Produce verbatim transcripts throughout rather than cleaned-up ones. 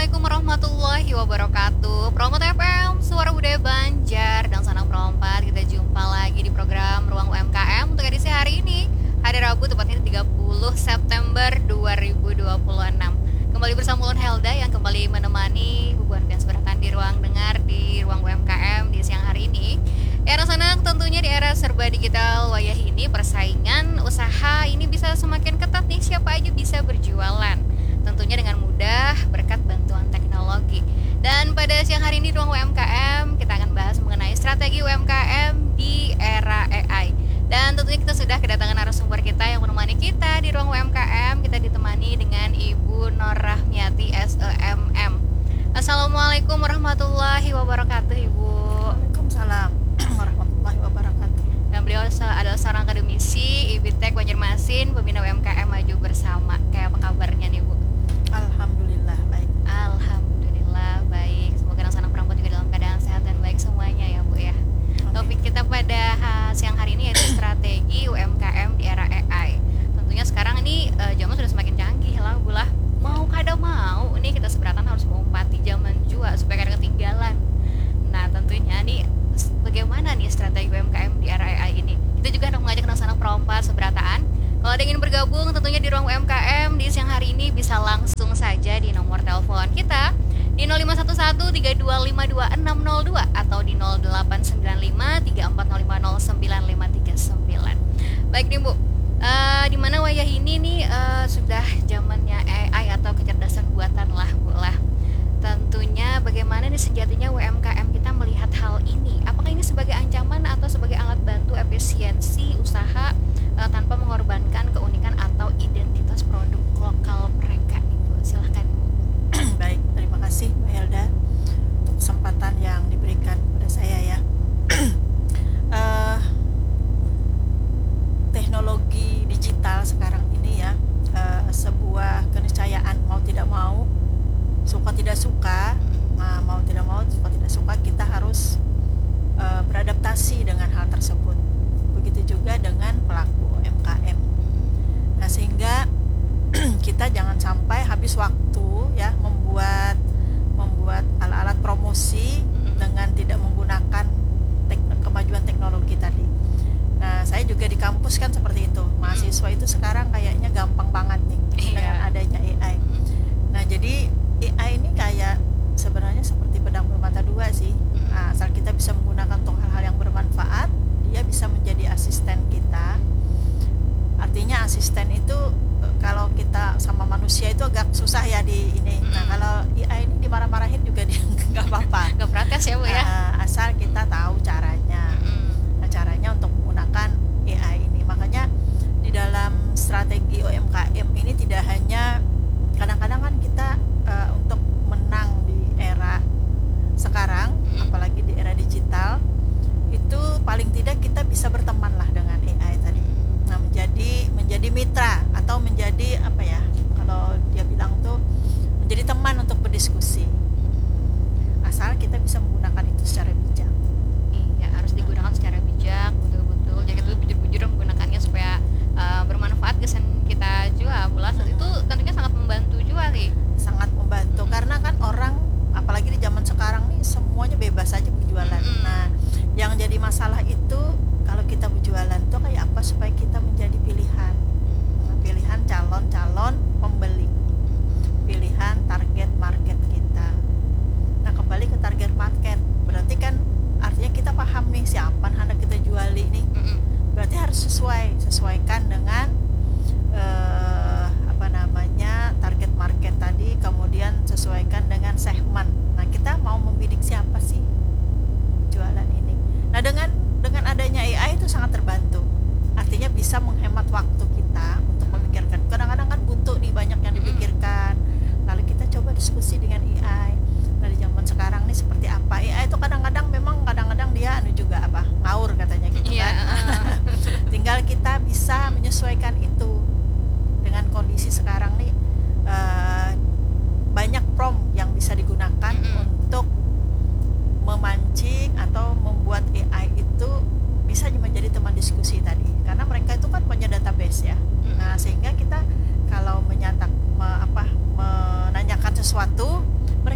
Assalamualaikum warahmatullahi wabarakatuh. Promote F M, Suara Budaya Banjar dan Sanang Perompat. Kita jumpa lagi di program Ruang U M K M untuk edisi hari ini, hari Rabu tepatnya tiga puluh September dua ribu dua puluh enam. Kembali bersama Ulun Helda yang kembali menemani Bubuan dan Seberatan di ruang dengar di Ruang U M K M di siang hari ini. Era Sanang tentunya di era serba digital wayah ini, persaingan usaha ini bisa semakin ketat nih. Siapa aja bisa berjualan, tentunya dengan mudah berkat bantuan teknologi. Dan pada siang hari ini ruang U M K M kita akan bahas mengenai strategi U M K M di era A I. Dan tentunya kita sudah kedatangan narasumber kita yang menemani kita di ruang U M K M. Kita ditemani dengan Ibu Nur Rahmiati S E M M. Assalamualaikum warahmatullahi wabarakatuh, Ibu. Waalaikumsalam warahmatullahi wabarakatuh. Dan beliau adalah seorang akademisi I B T E K Banjarmasin, pembina U M K M Maju Bersama. Kayak apa kabarnya nih, Bu? Alhamdulillah baik. Alhamdulillah baik. Semoga anak sanang perempuan juga dalam keadaan sehat dan baik semuanya ya, Bu ya. Amin. Topik kita pada ha, siang hari ini yaitu strategi U M K M di era A I. Tentunya sekarang ini uh, zaman sudah semakin canggih lah, Bu lah. Mau kada mau nih kita seberatan harus mengumpati zaman juga supaya kada ketinggalan. Nah, tentunya nih bagaimana nih strategi U M K M di era A I ini? Kita juga hendak mengajak anak sanang perompat seberataan. Kalau ada yang ingin bergabung tentunya di ruang U M K M di siang hari ini bisa langsung saja di nomor telepon kita di nol lima satu satu tiga dua lima dua enam nol dua atau di nol delapan sembilan lima tiga empat nol lima nol sembilan lima tiga sembilan. Baik nih, Bu, uh, di mana wayah ini nih uh, sudah zamannya A I atau kecerdasan buatan lah, Bu lah. Tentunya bagaimana nih sejatinya U M K M kita melihat hal ini? Apakah ini sebagai ancaman atau sebagai alat bantu efisiensi usaha uh, tanpa mengorbankan keunikan atau identitas produk lokal mereka? Ibu, silahkan, Bu. Baik, terima kasih Mbak Helda untuk kesempatan yang diberikan pada saya ya. uh, teknologi digital sekarang ini ya uh, sebuah keniscayaan, mau tidak mau, suka tidak suka, uh, mau tidak mau, suka tidak suka, kita harus uh, beradaptasi dengan hal tersebut. Begitu juga dengan pelaku U M K M. Nah, sehingga kita jangan sampai habis waktu ya membuat membuat alat-alat promosi dengan tidak menggunakan tek- kemajuan teknologi tadi. Nah, saya juga di kampus kan seperti itu. Mahasiswa itu sekarang kayaknya gampang banget nih dengan adanya A I. Nah, jadi A I ini kayak sebenarnya seperti pedang bermata dua sih. Nah, asal kita bisa menggunakan untuk hal-hal yang bermanfaat, dia bisa menjadi asisten kita. Artinya asisten itu kalau kita sama manusia itu agak susah ya di ini. Nah, kalau A I ini dimarah-marahin juga dia nggak apa-apa. Nggak protes ya, Bu ya? Uh, asal kita tahu caranya. Nah, caranya untuk menggunakan A I ini. Makanya di dalam strategi U M K M ini tidak hanya kadang-kadang kan kita uh, untuk menang di era sekarang, apalagi di era digital, itu paling tidak kita bisa berteman lah dengan A I tadi. Nah, menjadi menjadi mitra atau menjadi apa ya, kalau dia bilang tuh menjadi teman untuk berdiskusi, asal kita bisa menggunakan itu secara bijak. Iya, harus digunakan secara bijak, betul-betul. Jadi itu bujur-bujur menggunakannya supaya uh, bermanfaat kesan kita juga. Bulas hmm. itu tentunya sangat membantu juga sih. Sangat membantu hmm. karena kan orang apalagi di zaman sekarang nih semuanya bebas aja berjualan. Hmm. Nah, yang jadi masalah itu kalau kita berjualan itu kayak apa supaya kita menjadi pilihan, nah, pilihan calon-calon pembeli, pilihan target market kita. Nah, kembali ke target market, berarti kan artinya kita paham nih siapa hendak kita juali nih. Berarti harus sesuai, sesuaikan dengan eh, apa namanya target market tadi, kemudian sesuaikan dengan segmen. Nah, kita mau membidik siapa sih jualan ini. Nah, dengan dengan adanya A I itu sangat terbantu. Artinya bisa menghemat waktu kita untuk memikirkan. Kadang-kadang kan buntu nih, banyak yang dipikirkan. Lalu kita coba diskusi dengan A I. Nah, di zaman sekarang nih seperti apa? A I itu kadang-kadang memang kadang-kadang dia anu juga apa? Ngaur katanya gitu kan. Yeah. Tinggal kita bisa menyesuaikan itu dengan kondisi sekarang nih. Uh, banyak prompt yang bisa digunakan mm-hmm. untuk memancing atau membuat A I itu bisa menjadi teman diskusi tadi, karena mereka itu kan punya database ya. Nah, sehingga kita kalau menyatak me, apa menanyakan sesuatu,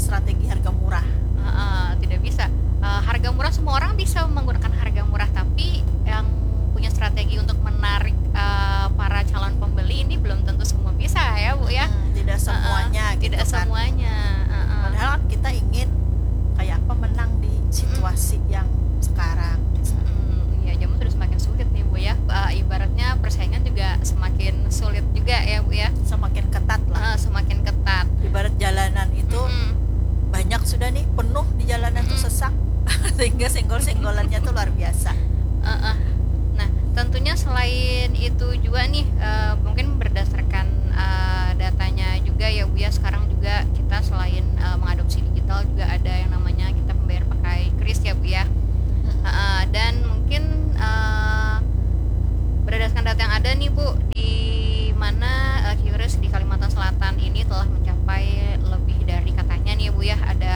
strategi harga murah. Heeh, tidak bisa. Eh, harga murah semua orang bisa menggunakan harga murah, tapi yang punya strategi untuk menarik eh, para calon pembeli ini belum tentu semua bisa ya Bu ya. Hmm, tidak semuanya Heeh, gitu tidak kan. semuanya. Heeh. Padahal kan kita ingin kayak apa menang di situasi yang sekarang. Hmm, ya zaman sudah semakin sulit nih Bu ya. Eh, ibaratnya persaingan juga semakin sulit juga ya Bu ya. Semakin ketat lah. Eh, semakin ketat. Ibarat jalanan itu Mm-mm. banyak sudah nih, penuh di jalanan tuh Mm-mm. sesak sehingga senggol-senggolannya tuh luar biasa. Uh-uh. Nah, tentunya selain itu juga nih, eh, mungkin berdasarkan eh, datanya juga ya Bu ya, sekarang juga kita selain eh, mengadopsi digital juga ada yang namanya kita membayar pakai kris ya Bu ya. Uh-uh. Dan mungkin eh, berdasarkan data yang ada nih Bu, di mana eh, kris di Kalimantan Selatan ini telah mencapai lebih dari katanya nih Bu ya, ada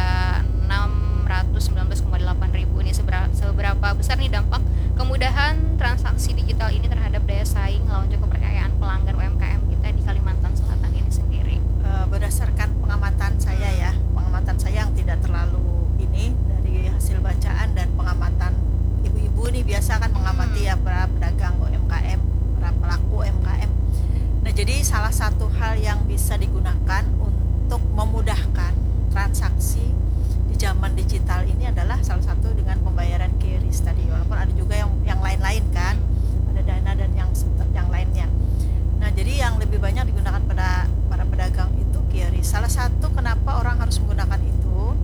enam ratus sembilan belas koma delapan ribu. Ini seberapa, seberapa besar nih dampak kemudahan transaksi digital ini terhadap daya saing lawan juga kepercayaan pelanggan U M K M kita di Kalimantan Selatan ini sendiri. Eh, berdasarkan pengamatan saya ya, pengamatan saya yang tidak terlalu ini, dari hasil bacaan dan pengamatan ibu-ibu nih biasa kan mengamati ya para pedagang U M K M, para pelaku U M K M. Nah, jadi salah satu hal yang bisa digunakan untuk memudahkan transaksi di zaman digital ini adalah salah satu dengan pembayaran kris tadi. Walaupun ada juga yang yang lain-lain kan, ada Dana dan yang yang lainnya. Nah, jadi yang lebih banyak digunakan pada para pedagang itu kris. Salah satu kenapa orang harus menggunakan itu,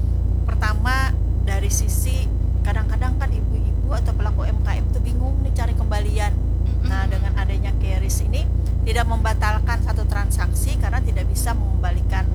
pertama dari sisi kadang-kadang kan ibu-ibu atau pelaku U M K M itu bingung nih cari kembalian. Nah, dengan adanya kris ini tidak membatalkan satu transaksi karena tidak bisa mengembalikan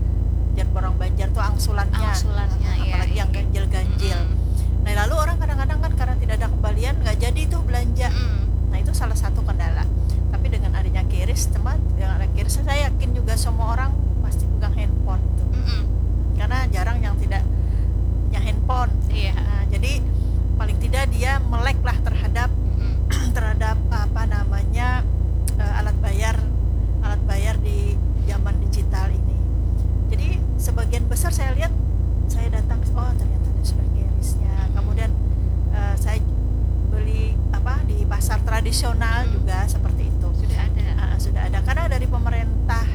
jar borong banjar tuh angsulannya, Angsulannya, apalagi iya, yang iya. ganjil-ganjil. Nah, lalu orang kadang-kadang kan karena tidak ada kembalian nggak jadi tuh belanja. Mm-mm. Nah, itu salah satu kendala. Tapi dengan adanya kris, teman, dengan adanya kris saya yakin juga semua orang pasti pegang handphone tuh. Mm-mm. Karena jarang yang tidak punya handphone. Iya. Nah, jadi paling tidak dia melek lah terhadap Mm-mm. terhadap apa namanya eh, alat bayar alat bayar di zaman digital ini. Jadi sebagian besar saya lihat, saya datang, oh ternyata ada sudah kirisnya. Kemudian eh, saya beli apa di pasar tradisional juga seperti itu. Sudah ada. Ah, sudah ada karena dari pemerintah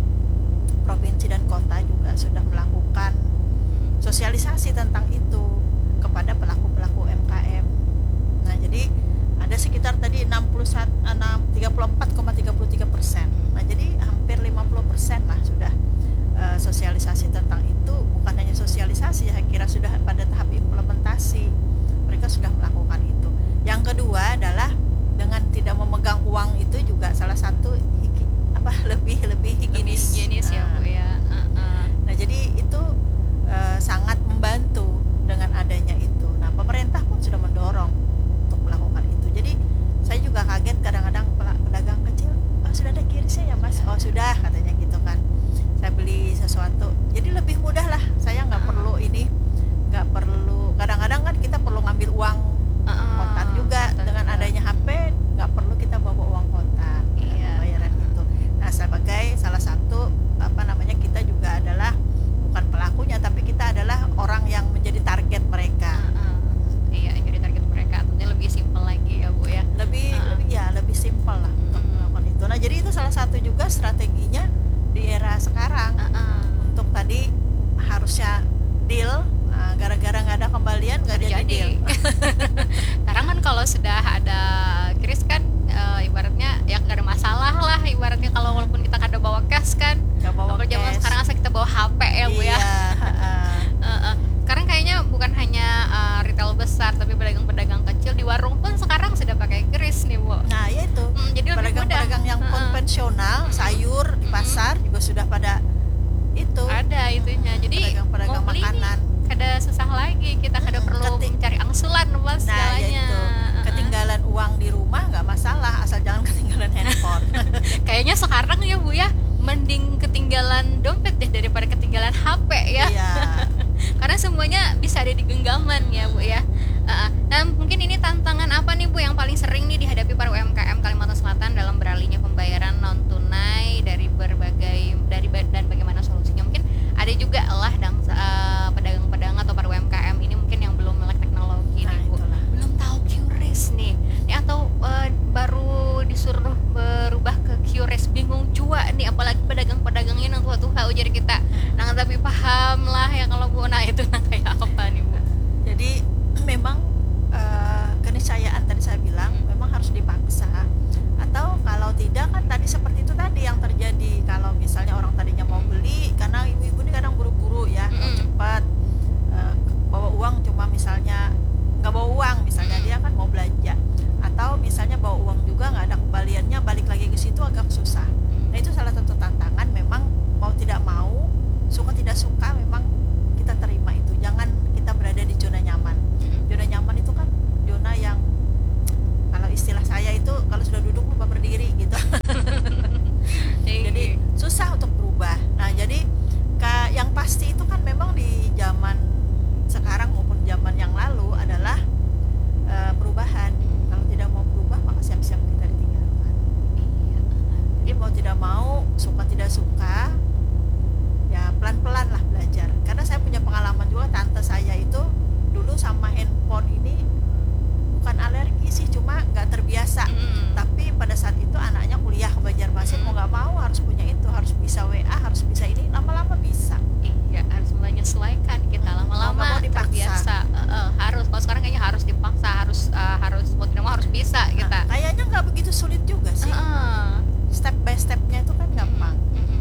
provinsi dan kota juga sudah melakukan sosialisasi tentang itu kepada pelaku-pelaku U M K M. Nah, jadi ada sekitar tadi enam puluh satu, tiga puluh empat koma tiga tiga persen. Nah, jadi hampir lima puluh persen lah sudah uh, sosialisasi tentang itu. Bukan hanya sosialisasi, saya kira sudah pada tahap implementasi. Mereka sudah melakukan itu. Yang kedua adalah dengan tidak memegang uang itu juga salah satu higi, apa lebih lebih higienis. Lebih higienis ya Nah, Bu ya. Uh-uh. Nah, jadi itu uh, sangat membantu dengan adanya itu. Nah, pemerintah pun sudah mendorong untuk melakukan itu. Jadi saya juga kaget kadang-kadang pela- pedagang kecil, oh, sudah ada kirisnya ya Mas? Oh sudah, katanya gitu kan. Saya beli sesuatu, jadi lebih mudah lah. Saya nggak perlu ini, nggak perlu. Kadang-kadang kan kita perlu ngambil uang Uh-uh. kontan juga. Kontan Dengan juga. adanya H P nggak perlu kita bawa uang kontan. Iya. Bayaran itu. Nah, sebagai salah satu apa namanya, kita juga adalah bukan pelakunya, tapi kita adalah orang yang menjadi target mereka. Uh-uh. Iya, jadi target mereka tentunya lebih simpel lagi ya Bu ya. Lebih Uh-uh. lebih ya lebih simpel lah untuk Hmm. melakukan itu. Nah, jadi itu salah satu juga strateginya di era sekarang. Uh-uh. Untuk tadi harusnya deal, nah, gara-gara nggak ada kembalian nggak jadi, Jadi deal. sekarang kan kalau sudah ada kris kan eh, ibaratnya ya nggak ada masalah lah, ibaratnya kalau walaupun kita kada bawa cash kan. Nggak bawa Kalau zaman cash. sekarang asal kita bawa H P ya Bu ya. Iya, heeh. Eh, eh. Sekarang kayaknya bukan hanya eh, retail besar, tapi pedagang-pedagang kecil di warung pun sekarang sudah pakai kris nih Bu. Nah, ya itu. Hmm, jadi lebih mudah. Pedagang-pedagang yang Heeh. konvensional, sayur di pasar juga sudah pada itu. Ada itunya. Jadi Pedagang-pedagang mau beli nih, makanan. kada susah lagi, kita kada Mm-mm, perlu ketik- mencari angsuran Mas Nah, ya segalanya. itu. Heeh. Ketinggalan uang di rumah nggak masalah, asal jangan ketinggalan handphone. Kayaknya sekarang ya Bu ya, mending ketinggalan dompet deh daripada ketinggalan H P ya. Iya. Karena semuanya bisa ada di genggaman ya Bu ya. Uh, nah mungkin ini tantangan apa nih Bu yang paling sering nih dihadapi para U M K M Kalimantan Selatan dalam beralihnya pembayaran non tunai dari berbagai dari ba- dan bagaimana solusinya? Mungkin ada juga lah dang- disuruh berubah ke Q R I S bingung jua nih, apalagi pedagang-pedagangnya nang tua-tua ujar kita. Nah, tapi paham lah ya kalau Bu. Nah, itu nah kayak apa nih Bu? Jadi memang eh, keniscayaan tadi saya bilang memang harus dipaksa, atau kalau tidak kan tadi seperti itu tadi yang terjadi. Kalau misalnya orang tadinya mau beli, karena ibu-ibu ini kadang buru-buru ya, mau Mm-mm. cepat, eh, bawa uang cuma misalnya nggak bawa uang, misalnya dia kan mau belanja, atau misalnya bawa uang juga nggak ada kembaliannya, balik lagi ke situ agak susah. Nah itu salah satu tantangan, memang mau tidak mau, suka tidak suka, memang kita terima itu. Jangan kita berada di zona nyaman. Zona nyaman itu kan zona yang, kalau istilah saya itu, kalau sudah duduk lupa berdiri gitu. Jadi susah untuk berubah. Nah jadi ka- yang pasti itu kan memang di zaman sekarang maupun zaman yang lalu adalah eh, perubahan. Kalau tidak mau berubah maka siap-siap kita ditinggalkan. Iya. Jadi mau tidak mau, suka tidak suka, ya pelan-pelan lah belajar. Karena saya punya pengalaman juga, tante saya itu dulu sama handphone ini bukan alergi sih, cuma nggak terbiasa. Mm. Tapi pada saat itu anaknya kuliah ke Banjarmasin, mau nggak mau harus punya itu, harus bisa W A, harus bisa ini, lama-lama bisa. Iya, harus menyesuaikan kita Mau nggak lama-lama mau dipaksa. terbiasa. Eh, eh, harus, kalau sekarang kayaknya harus dipaksa, harus eh, harus mau tidak mau harus bisa kita. Nah, kayaknya nggak begitu sulit juga sih. Heeh. Step by stepnya itu kan gampang.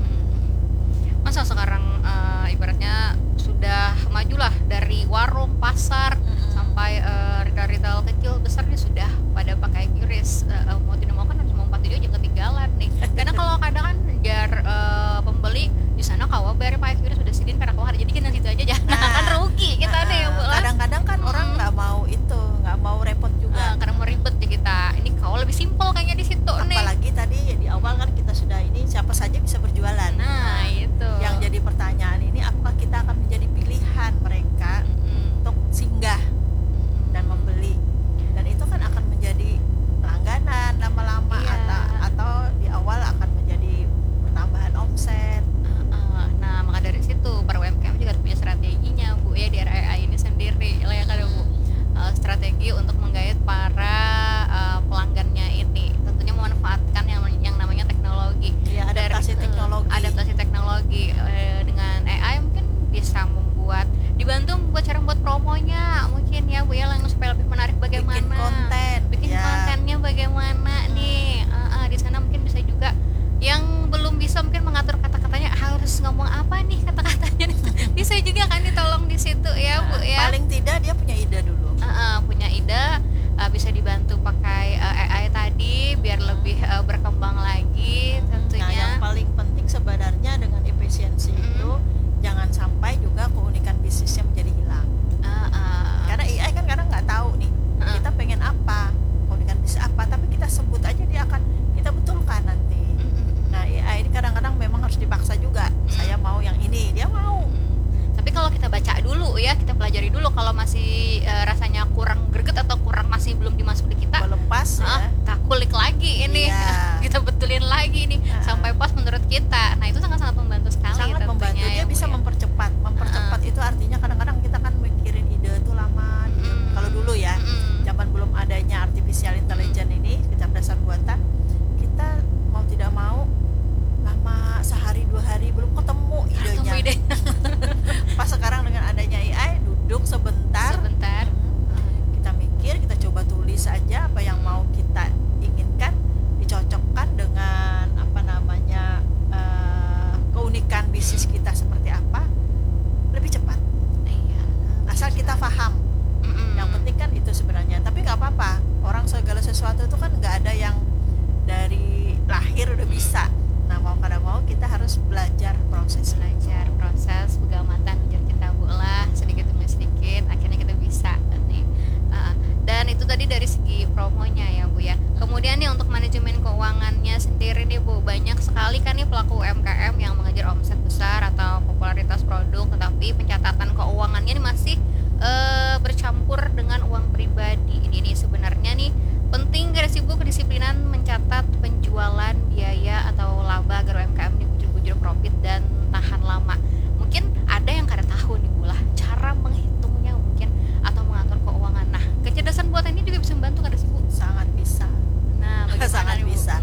Mm-mm. Masa sekarang eh, ibaratnya sudah majulah dari warung, pasar Mm-mm. sampai eh, retail-retail kecil besar nih sudah pada pakai Q R I S. Eh, eh, mau tidak mau kan harus membantu dia jangan ketinggalan nih. Karena kalau kadang kan jar eh, pembeli di sana kalau bayar pakai Q R I S sudah sidin karena kau jadi kan situ aja jangan Nah, kan rugi kita Nah, deh Bu lah. kadang-kadang kan Mm-mm. orang nggak mau itu, nggak mau repot Eh, juga. karena mau ribet ya kita. Ini kau lebih simpel kayaknya di situ nih. Apalagi tadi ya di awal kan kita sudah ini, siapa saja bisa berjualan. Nah, itu. Yang jadi pertanyaan ini, apakah kita akan menjadi pilihan mereka Mm-mm. untuk singgah dan membeli, dan itu kan akan menjadi langganan lama-lama, Iya. atau atau di awal akan menjadi pertambahan omset. Uh, nah maka dari situ para U M K M juga harus punya strateginya Bu ya di R A I ini sendiri lah ya kan Bu. Uh, strategi untuk menggait para uh, pelanggannya ini tentunya memanfaatkan yang yang namanya teknologi. Ya, adaptasi Dari, uh, teknologi. adaptasi teknologi uh, dengan A I mungkin bisa membuat dibantu buat cara buat promonya mungkin ya Bu ya, yang supaya lebih menarik bagaimana Bikin konten, bikin ya. kontennya bagaimana nih. Uh, uh, di sana mungkin bisa juga yang belum bisa mungkin mengatur kata-katanya harus ngomong apa nih kata-katanya nih. Bisa juga kan ditolong di situ ya Bu ya. Paling tidak dia punya ide dulu. Uh, uh, punya ide uh, bisa dibantu pakai uh, A I tadi biar lebih uh, berkembang lagi Nah, tentunya. yang paling penting sebenarnya dengan efisiensi Mm. itu jangan sampai juga keunikan bisnisnya menjadi hilang. Uh, uh, Karena A I kan kadang nggak tahu nih uh, kita pengen apa, keunikan bisnis apa, tapi kita sebut aja dia akan kita betulkan nanti. mm, mm, mm. Nah A I ini kadang-kadang memang harus dipaksa juga. Saya mau yang ini, dia mau. Hmm. Tapi kalau kita baca dulu ya, kita pelajari dulu kalau masih eh, rasanya kurang greget atau kurang masih belum dimasuk di kita, Belum pas ah, ya. kita kulik lagi ini, Iya. kita betulin lagi nih Ah. sampai pas menurut kita. Nah itu sangat-sangat membantu sekali. Sangat tentunya membantu. ya, Dia Bu, bisa ya. mempercepat. Mempercepat itu artinya kadang-kadang kita kan mikirin ide itu lama. Mm. Kalau dulu ya, Mm. zaman belum adanya artificial intelligence ini, kecerdasan buatan, kita mau tidak mau lama, sehari dua hari belum ketemu idenya. Ketemu ide Pas sekarang dengan adanya A I, duduk sebentar, sebentar. hmm, kita mikir, kita coba tulis aja apa yang mau kita inginkan, dicocokkan dengan apa namanya eh, keunikan bisnis kita seperti apa, lebih cepat. Iya. Asal kita paham. Mm-mm. Yang penting kan itu sebenarnya. Tapi nggak apa-apa. Orang segala sesuatu itu kan nggak ada yang dari lahir udah bisa. Nah mau kada mau kita harus belajar proses. belajar proses pengamatan ujar kita Bu lah sedikit demi sedikit akhirnya kita bisa nih. Uh, dan itu tadi dari segi promonya ya Bu ya. Kemudian nih untuk manajemen keuangannya sendiri nih Bu, banyak sekali kan nih pelaku U M K M yang mengejar omset besar atau popularitas produk, tetapi pencatatan keuangannya nih masih uh, bercampur dengan uang pribadi. Ini nih sebenarnya nih penting gak sih Bu kedisiplinan mencatat penjualan, biaya atau laba agar U M K M ini bujur-bujur profit dan tahan lama. Mungkin ada yang kada tahu nih Bu lah cara menghitungnya mungkin atau mengatur keuangan. Nah kecerdasan buatan ini juga bisa membantu kada sih Bu? Sangat bisa. Nah bagaimana Sangat nih, Bu? bisa.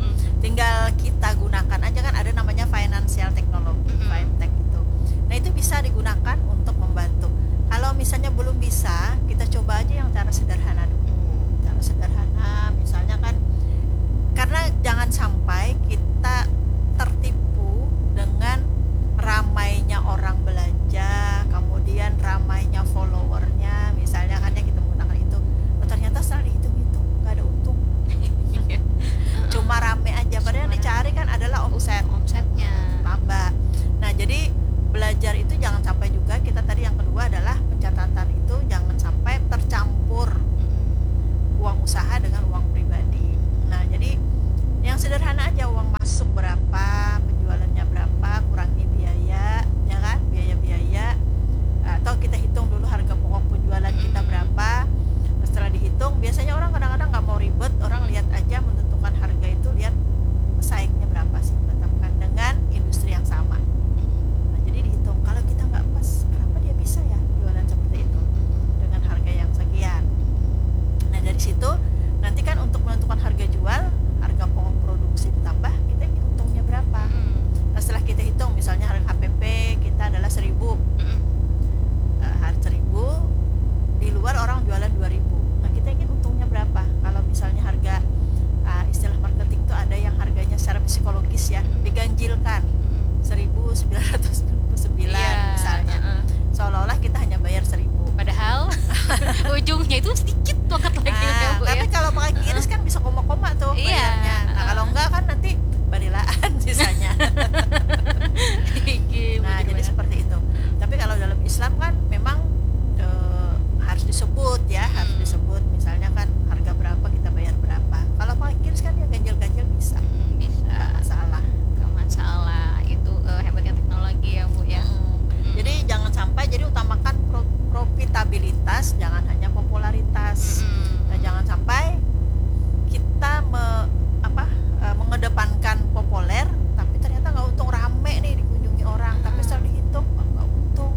Mm-mm. tinggal kita gunakan aja kan, ada namanya financial technology, Mm-mm. fintech itu. Nah itu bisa digunakan untuk membantu. Kalau misalnya belum bisa, kita coba aja yang cara sederhana dulu. Cara sederhana, misalnya kan, karena jangan sampai kita tertipu dengan ramainya orang belanja, kemudian ramainya followernya, misalnya kan yang kita menggunakan itu, oh, ternyata setelah dihitung-hitung nggak ada untung, cuma rame aja. Padahal yang dicari kan adalah omset, Omsetnya. laba. Nah jadi belajar itu jangan sampai juga kita tadi, yang kedua adalah pencatatan itu jangan sampai tercampur uang usaha dengan uang pribadi. Nah jadi yang sederhana aja, uang masuk berapa, penjualannya berapa, kurangi biaya, ya kan, biaya-biaya, atau kita hitung dulu harga pokok penjualan kita berapa. Setelah dihitung, biasanya orang kadang-kadang nggak mau ribet, orang lihat aja menentukan harga itu, lihat pesaingnya berapa sih, tetapkan dengan industri yang sama. Nah jadi dihitung, kalau kita nggak pas, kenapa dia bisa ya jualan seperti itu dengan harga yang sekian. Nah dari situ nanti kan untuk menentukan harga jual, harga pokok produksi ditambah kita ingin untungnya berapa. Nah setelah kita hitung, misalnya harga H P P kita adalah seribu, uh, harga seribu, di luar orang jualan dua ribu. Nah kita ingin untungnya berapa. Kalau misalnya harga, uh, istilah marketing itu ada yang harganya secara psikologis ya, diganjilkan seribu sembilan ratus sembilan puluh sembilan Iya, misalnya, uh-uh. seolah-olah kita hanya bayar seribu. Padahal ujungnya itu sedikit banget lagi ya Nah, Bu tapi ya. kalau pakai kiris kan bisa koma-koma tuh Iya, bayarnya. Nah, kalau uh. enggak kan nanti barilaan sisanya. Nah, jadi seperti itu. Tapi kalau dalam Islam kan memang e, harus disebut ya, harus disebut. Misalnya kan harga berapa kita bayar berapa. Kalau pakai kiris kan ya ganjil-ganjil bisa. Hmm, bisa. Nggak masalah. Gak masalah. Itu uh, hebatnya teknologi ya Bu ya. Hmm. Jadi jangan sampai, jadi utamakan pro- profitabilitas, jangan hanya popularitas. Hmm. Nah, jangan sampai kita me, apa e, mengedepankan populer tapi ternyata nggak untung, rame nih dikunjungi orang, tapi setelah dihitung oh, nggak untung.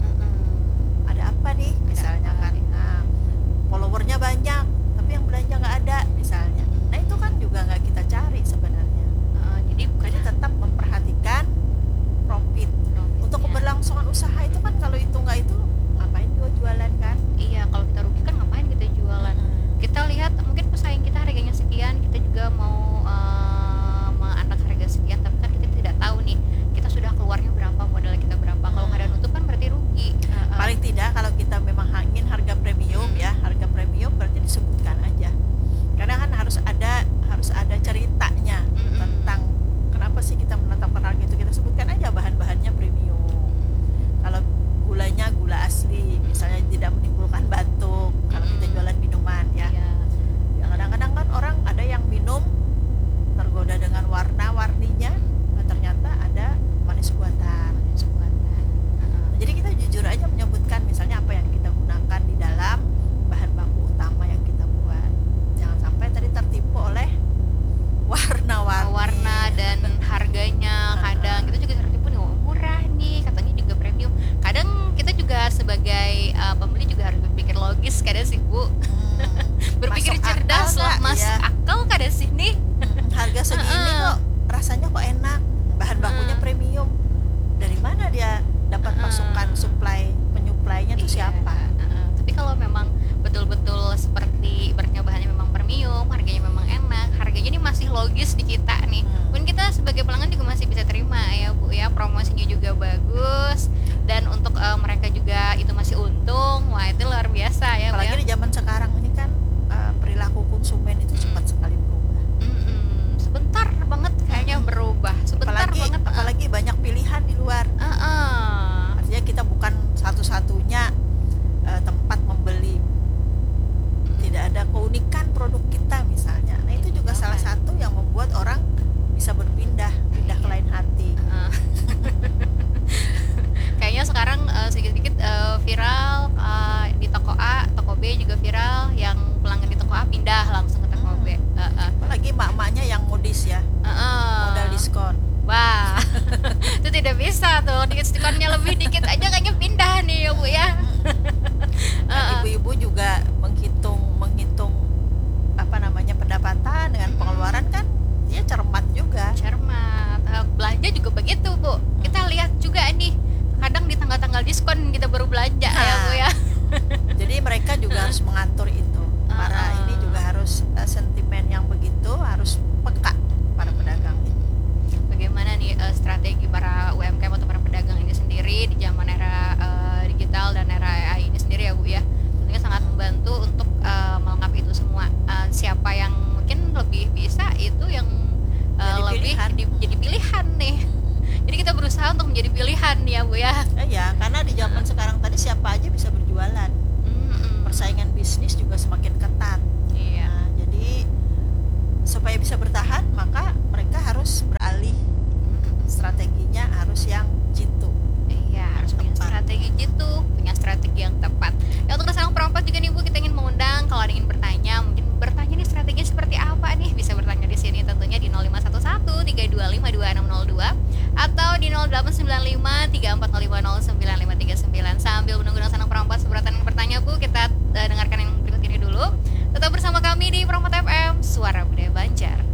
Mm-mm. Ada apa nih misalnya apa kan, nih? nah, followernya banyak tapi yang belanja nggak ada misalnya. Nah itu kan juga nggak kita cari sebenarnya. Uh, jadi bukan Jadi tetap memperhatikan profit. Untuk profitnya. keberlangsungan usaha itu kan, kalau itu nggak itu ngapain juga jualan kan. Iya, kalau kita rugi kan ngapain kita jualan? Kita lihat mungkin pesaing kita harganya sekian, kita juga mau uh, meanak harga sekian, tapi kan kita tidak tahu nih kita sudah keluarnya berapa, modal kita berapa. Kalau nggak ada nutup kan berarti rugi. Uh, Paling tidak kalau kita memang ingin harga premium ya, harga premium berarti disebutkan aja. Karena kan harus ada harus ada ceritanya Mm-mm. tentang kenapa sih kita menetapkan harga itu. Kita sebutkan aja bahan-bahannya premium. Kalau gulanya gula asli, misalnya tidak menimbulkan batuk. Kalau kita jualan minuman ya. Iya. Ya, kadang-kadang kan orang ada yang minum tergoda dengan warna-warninya, nah, ternyata ada manis buatan. Sekuatan. Uh, Jadi kita jujur aja menyebutkan misalnya apa yang kita gunakan di dalam bahan baku utama yang kita buat. Jangan sampai tadi tertipu oleh warna-warni. warna dan harganya. Kadang kita juga tertipu nih, oh, murah nih, katanya juga premium. Kadang kita juga sebagai uh, pembeli juga harus berpikir logis kadang sih Bu. Hmm, Berpikir masuk cerdas akal lah, nggak? masuk Iya. akal kadang sih nih. Hmm, harga segini Uh-uh. kok rasanya kok enak, bahan bakunya Uh-uh. premium. Dari mana dia dapat Uh-uh. masukan supply, penyuplainya itu Iya, siapa? uh, tapi kalau memang betul-betul seperti ibaratnya bahannya memang premium, harganya memang enak, harganya ini masih logis di kita nih. Hmm. Pun kita sebagai pelanggan juga masih bisa terima ya Bu ya, promosinya juga bagus, dan untuk uh, mereka juga itu masih untung. Wah, itu luar biasa ya Bu ya. Apalagi di zaman sekarang ini kan uh, perilaku konsumen itu cepat sekali berubah. Mm-mm. Sebentar banget kayaknya berubah, sebentar Apalagi banget. uh, apalagi banyak pilihan di luar. uh-uh. Artinya kita bukan satu-satunya uh, tempat membeli. Tidak ada keunikan produk kita misalnya. Nah itu juga salah satu yang membuat orang bisa berpindah, pindah ke lain hati. Uh. Kayaknya sekarang uh, sedikit-sedikit uh, viral uh, di toko A, toko B juga viral, yang pelanggan di toko A pindah langsung ke toko B. Uh, uh. Apalagi mak-maknya yang modis ya, Uh, uh. modal diskon. Wah, itu tidak bisa tuh, dikit diskonnya lebih dikit aja kayaknya pindah nih ya Bu ya. Nah, Uh, uh. ibu-ibu juga menghitung menghitung apa namanya pendapatan dengan pengeluaran kan, dia cermat harus mengatur itu. Para Uh-uh. ini juga harus uh, sentimen yang begitu harus peka para pedagang itu. Bagaimana nih uh, strategi para U M K M atau para pedagang ini sendiri di zaman era uh, digital dan era A I ini sendiri ya Bu ya? Tentunya sangat membantu untuk uh, melengkapi itu semua. Uh, siapa yang mungkin lebih bisa itu yang uh, Jadi lebih pilihan. di, jadi pilihan nih. Jadi kita berusaha untuk menjadi pilihan ya Bu ya. Eh, ya, karena di zaman sekarang tadi siapa aja bisa berjualan. Mm-mm. Persaingan bisnis juga semakin ketat. Iya. Nah, jadi supaya bisa bertahan maka mereka harus beralih, Mm-mm. strateginya harus yang jitu. Iya, harus punya Tepat. strategi gitu, punya strategi yang tepat. Ya untuk kesan perempat juga nih Bu, kita ingin mengundang kalau ada yang ingin bertanya, mungkin bertanya nih strateginya seperti apa nih, bisa bertanya di sini tentunya di nol lima satu satu tiga dua lima dua enam nol dua atau di nol delapan sembilan lima tiga empat nol lima nol sembilan lima tiga sembilan. Sambil menunggu sang perempat seberatan yang bertanya Bu, kita uh, dengarkan yang berikut ini dulu. Tetap bersama kami di Perempat F M, Suara Budaya Banjar.